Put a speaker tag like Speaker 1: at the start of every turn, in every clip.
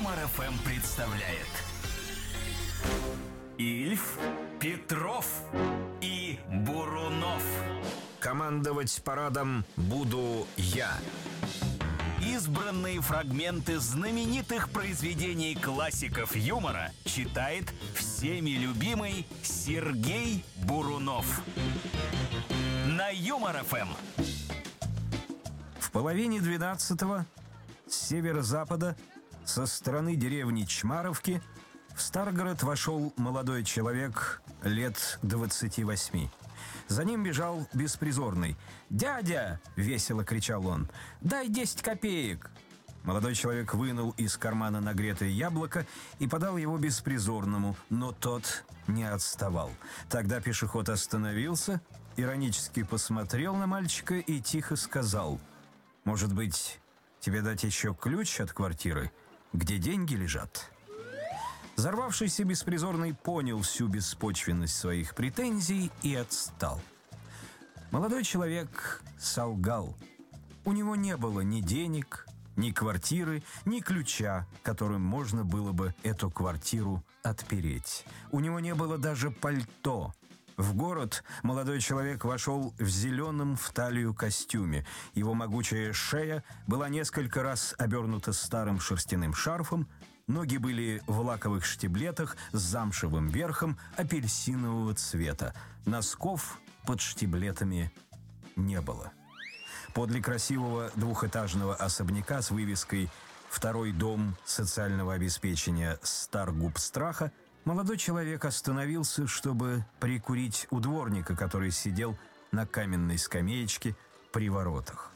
Speaker 1: Юмор ФМ представляет Ильф, Петров и Бурунов.
Speaker 2: Командовать парадом буду я.
Speaker 1: Избранные фрагменты знаменитых произведений классиков юмора читает всеми любимый Сергей Бурунов. На Юмор ФМ.
Speaker 2: В половине 12-го с северо-запада, со стороны деревни Чмаровки, в Старгород вошел молодой человек лет 28. За ним бежал беспризорный. «Дядя!» — весело кричал он. «Дай 10 копеек!» Молодой человек вынул из кармана нагретое яблоко и подал его беспризорному, но тот не отставал. Тогда пешеход остановился, иронически посмотрел на мальчика и тихо сказал: «Может быть, тебе дать еще ключ от квартиры, где деньги лежат?» Взорвавшийся беспризорный понял всю беспочвенность своих претензий и отстал. Молодой человек солгал. У него не было ни денег, ни квартиры, ни ключа, которым можно было бы эту квартиру отпереть. У него не было даже пальто. В город молодой человек вошел в зеленом в талию костюме. Его могучая шея была несколько раз обернута старым шерстяным шарфом, ноги были в лаковых штиблетах с замшевым верхом апельсинового цвета. Носков под штиблетами не было. Подле красивого двухэтажного особняка с вывеской «Второй дом социального обеспечения Старгубстраха» молодой человек остановился, чтобы прикурить у дворника, который сидел на каменной скамеечке при воротах.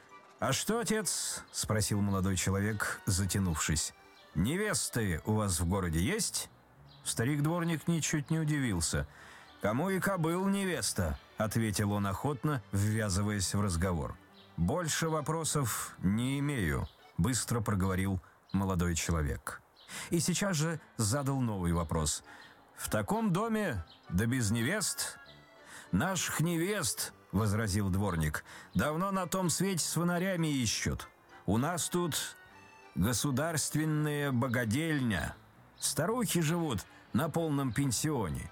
Speaker 2: «А что, отец?» — спросил молодой человек, затянувшись. «Невесты у вас в городе есть?» Старик-дворник ничуть не удивился. «Кому и кобыл невеста?» — ответил он охотно, ввязываясь в разговор. «Больше вопросов не имею», — быстро проговорил молодой человек. И сейчас же задал новый вопрос. «В таком доме, да без невест?» «Наших невест, — возразил дворник, — давно на том свете с фонарями ищут. У нас тут государственная богадельня. Старухи живут на полном пенсионе».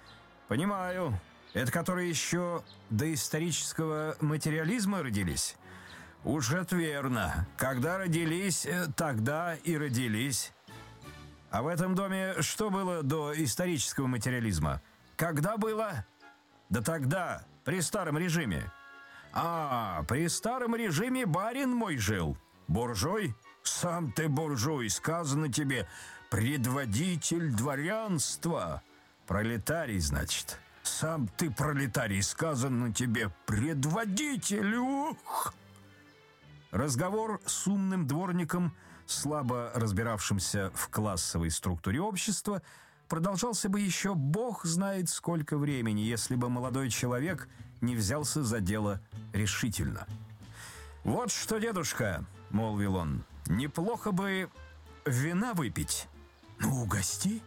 Speaker 2: «Понимаю. Это которые еще до исторического материализма родились?» «Уж это верно. Когда родились, тогда и родились». «А в этом доме что было до исторического материализма?» «Когда было?» «Да тогда, при старом режиме». «А, при старом режиме барин мой жил. Буржуй? Сам ты буржуй, сказано тебе, предводитель дворянства. Пролетарий, значит. Сам ты пролетарий, сказано тебе, предводитель. Ух!» Разговор с умным дворником, слабо разбиравшимся в классовой структуре общества, продолжался бы еще бог знает сколько времени, если бы молодой человек не взялся за дело решительно. «Вот что, дедушка, — молвил он, — неплохо бы вина выпить. Ну, угости».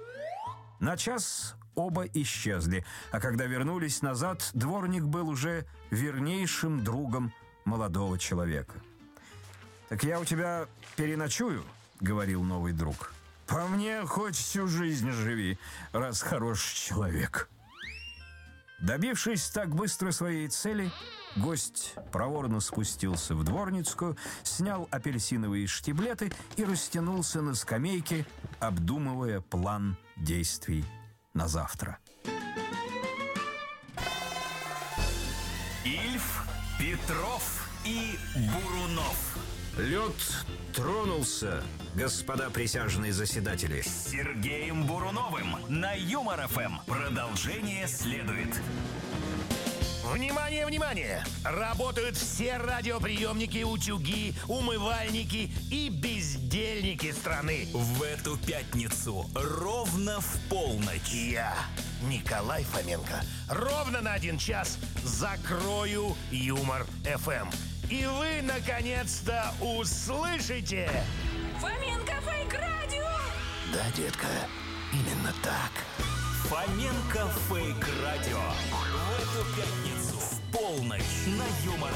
Speaker 2: На час оба исчезли, а когда вернулись назад, дворник был уже вернейшим другом молодого человека. «Так я у тебя переночую, — говорил новый друг. — По мне хоть всю жизнь живи, раз хороший человек». Добившись так быстро своей цели, гость проворно спустился в дворницкую, снял апельсиновые штиблеты и растянулся на скамейке, обдумывая план действий на завтра.
Speaker 1: Ильф, Петров и Бурунов.
Speaker 2: Лед тронулся, господа присяжные заседатели.
Speaker 1: С Сергеем Буруновым на Юмор ФМ. Продолжение следует.
Speaker 3: Внимание, внимание! Работают все радиоприемники, утюги, умывальники и бездельники страны.
Speaker 1: В эту пятницу ровно в полночь
Speaker 3: Я, Николай Фоменко, ровно на 1 час закрою Юмор ФМ. И вы, наконец-то, услышите...
Speaker 4: Фоменко Фейк Радио!
Speaker 3: Да, детка, именно так.
Speaker 1: Фоменко Фейк Радио. В эту пятницу в полночь на Юмор